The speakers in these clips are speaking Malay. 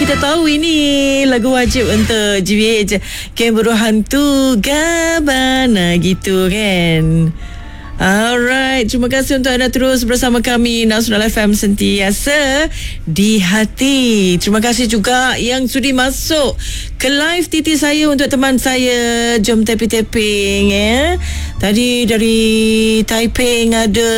kita tahu ini lagu wajib untuk GBH, Kemburu Hantu Gabana gitu kan. Alright, terima kasih untuk anda terus bersama kami Nasional FM sentiasa di hati. Terima kasih juga yang sudi masuk ke live TT saya untuk teman saya. Jom tapping ya. Tadi dari Taiping ada,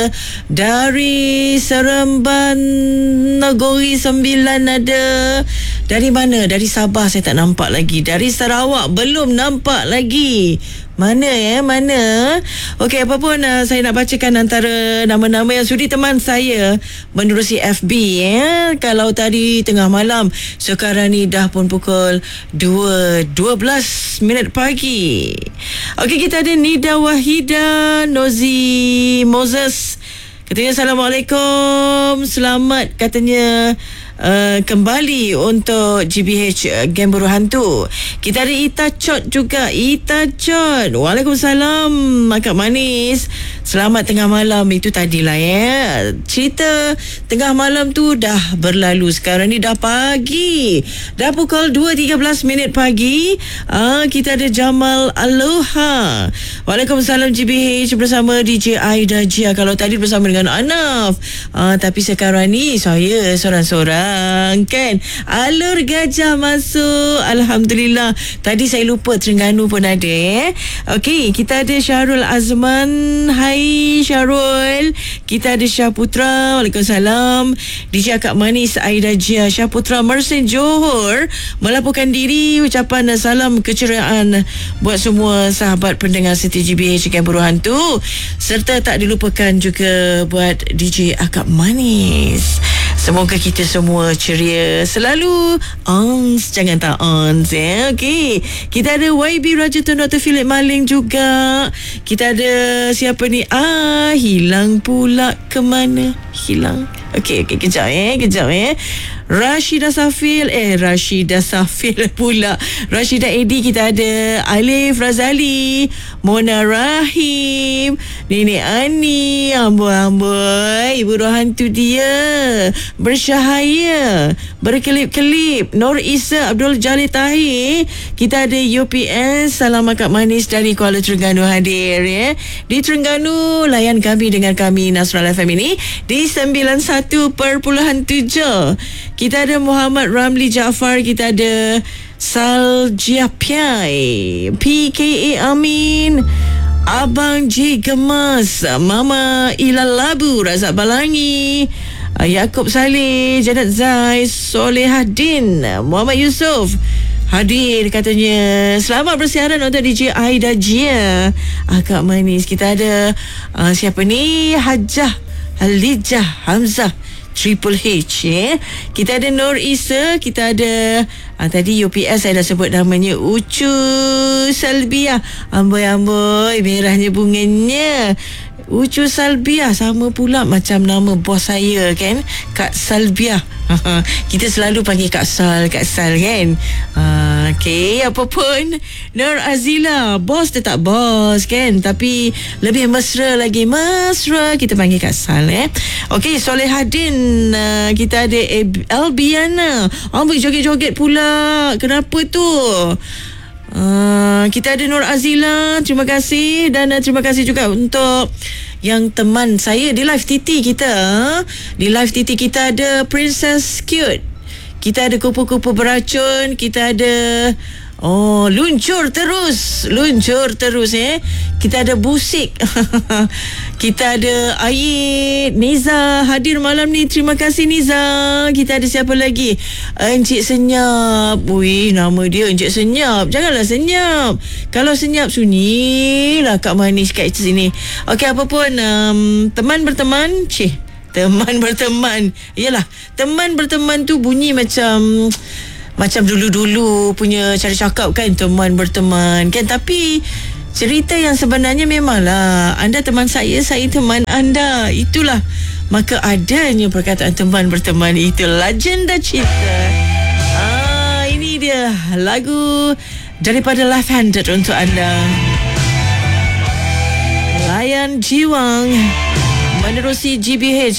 dari Seremban Nagori 9 ada. Dari mana? Dari Sabah saya tak nampak lagi. Dari Sarawak belum nampak lagi. Mana mana? Okey, apa pun saya nak bacakan antara nama-nama yang sudi teman saya menerusi FB ya. Kalau tadi tengah malam, sekarang ni dah pun pukul 2:12 pagi. Okey, kita ada Nida Wahida Nozi Moses. Katanya Assalamualaikum. Selamat katanya kembali untuk GBH Gemburu Hantu. Kita ada Ita Chot juga. Ita Chot, Waalaikumsalam Akak Manis. Selamat tengah malam. Itu tadilah ya. Cerita tengah malam tu dah berlalu. Sekarang ni dah pagi. Dah pukul 2:13 pagi. Kita ada Jamal Aloha. Waalaikumsalam GBH bersama DJ Aida Jia. Kalau tadi bersama dengan Anaf. Tapi sekarang ni saya sorang-sorang kan. Alur Gajah masuk. Alhamdulillah. Tadi saya lupa Terengganu pun ada Okey, kita ada Syarul Azman. Hai Syarul. Kita ada Syah Putra. Waalaikumsalam. DJ Akak Manis Aida Jia. Syah Putra Mersin Johor melaporkan diri. Ucapan salam keceriaan buat semua sahabat pendengar Siti GBH Gemburu Hantu, serta tak dilupakan juga buat DJ Akak Manis. Semoga kita semua ceria selalu. Jangan tak ya. Okey, kita ada YB Raja Tun Dr. Philip Maling juga. Kita ada siapa ni? Hilang pula ke mana? Hilang. Okey, kejap Rashidah Safil pula. Rashidah Edi. Kita ada Alif Razali, Mona Rahim, Nenek Ani, amboi ibu roh hantu dia bersyahaya, berkelip-kelip. Nur Isa Abdul Jalil Tahir. Kita ada UPS. Salam Akak Manis dari Kuala Terengganu hadir ya. Di Terengganu layan kami dengan kami Nasional FM ini di 91.7. Kita ada Muhammad Ramli Jaafar. Kita ada Saljia Piai, PKA Amin, Abang J Gemas, Mama Ilal Labu, Razak Balangi, Yaakob Saleh, Janet Zai, Solehadin, Muhammad Yusof hadir katanya. Selamat bersiaran untuk DJ Aida Jia Akak Manis. Kita ada siapa ni? Hajah Halijah Hamzah Triple H ya. Kita ada Nur Isa. Kita ada tadi UPS saya dah sebut namanya, Ucu Salbiah. Amboi merahnya bunganya. Ucu Salbiah sama pula macam nama bos saya kan, Kak Salbiah. Kita selalu panggil Kak Sal kan. Okey, apa pun Nur Azila, bos tetap bos kan, tapi lebih mesra lagi, kita panggil Kak Sal Okey, Solehadin. Kita ada Albiana. Amboi joget-joget pula. Kenapa tu? Kita ada Nur Azila. Terima kasih. Dan terima kasih juga untuk yang teman saya di live TT kita. Di live TT kita ada Princess Cute. Kita ada Kupu-Kupu Beracun. Kita ada luncur terus Kita ada Busik. Kita ada Ayid. Niza hadir malam ni. Terima kasih Niza. Kita ada siapa lagi? Encik Senyap. Nama dia Encik Senyap. Janganlah senyap. Kalau senyap sunyilah Kak Manis kat sini. Okey, apa pun teman berteman. Teman berteman. Yalah, teman berteman tu bunyi macam dulu-dulu punya cara cakap kan, teman berteman kan. Tapi cerita yang sebenarnya memanglah anda teman saya teman anda. Itulah maka adanya perkataan teman berteman. Itu legenda cinta. Ini dia lagu daripada Left Handed untuk anda. Layan Jiwang menerusi GBH